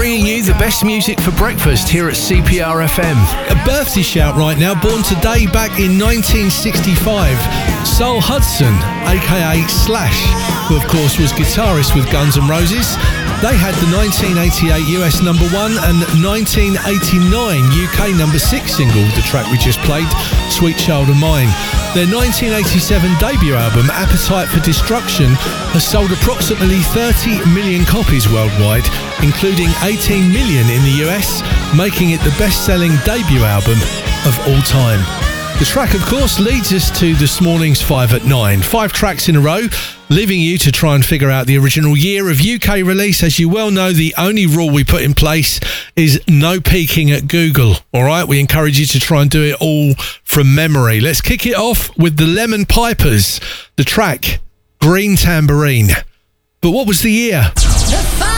bringing you the best music for breakfast here at CPR FM. A birthday shout right now, born today back in 1965. Sol Hudson, aka Slash, who of course was guitarist with Guns N' Roses. They had the 1988 US number 1 and 1989 UK number 6 single, the track we just played, Sweet Child of Mine. Their 1987 debut album, Appetite for Destruction, has sold approximately 30 million copies worldwide, including 18 million in the US, making it the best-selling debut album of all time. The track, of course, leads us to this morning's 5 at 9. 5 tracks in a row, leaving you to try and figure out the original year of UK release. As you well know, the only rule we put in place is no peeking at Google. All right, we encourage you to try and do it all from memory. Let's kick it off with the Lemon Pipers. The track, Green Tambourine. But what was the year? The